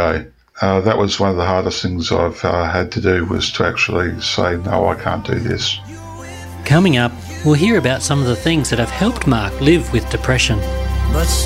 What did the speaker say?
day. That was one of the hardest things I've had to do, was to actually say, no, I can't do this. Coming up, we'll hear about some of the things that have helped Mark live with depression. But